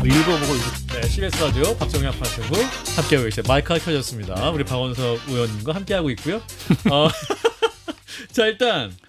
읽어보고 있어요. 네, CBS 라디오 박정현 판세부 함께하고 계세요. 마이크가 켜졌습니다. 우리 박원석 의원님과 함께하고 있고요. 자, 일단